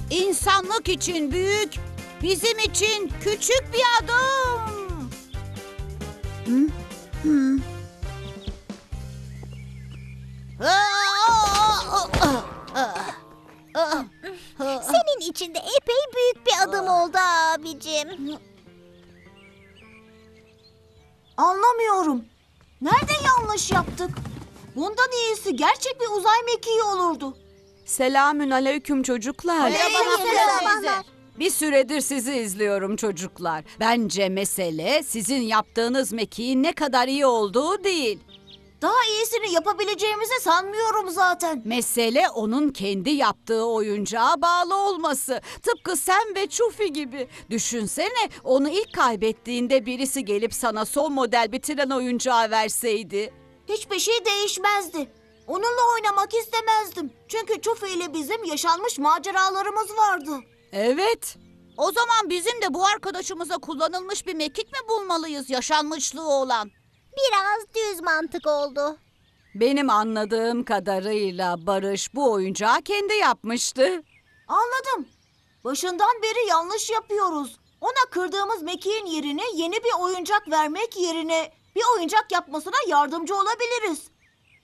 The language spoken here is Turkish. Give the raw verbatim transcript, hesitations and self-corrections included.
İnsanlık için büyük, bizim için küçük bir adım. Hı? Hı. Senin için de epey büyük bir adım oldu abicim. Anlamıyorum. Nerede yanlış yaptık? Bundan iyisi gerçek bir uzay mekiği olurdu. Selamün aleyküm çocuklar. Merhaba. Bir süredir sizi izliyorum çocuklar. Bence mesele sizin yaptığınız mekiğin ne kadar iyi olduğu değil. Daha iyisini yapabileceğimizi sanmıyorum zaten. Mesele onun kendi yaptığı oyuncağa bağlı olması. Tıpkı sen ve Çufi gibi. Düşünsene, onu ilk kaybettiğinde birisi gelip sana son model bir tren oyuncağı verseydi. Hiçbir şey değişmezdi. Onunla oynamak istemezdim. Çünkü Çufi ile bizim yaşanmış maceralarımız vardı. Evet. O zaman bizim de bu arkadaşımıza kullanılmış bir mekik mi bulmalıyız, yaşanmışlığı olan? Biraz düz mantık oldu. Benim anladığım kadarıyla Barış bu oyuncağı kendi yapmıştı. Anladım. Başından beri yanlış yapıyoruz. Ona kırdığımız mekiğin yerine yeni bir oyuncak vermek yerine bir oyuncak yapmasına yardımcı olabiliriz.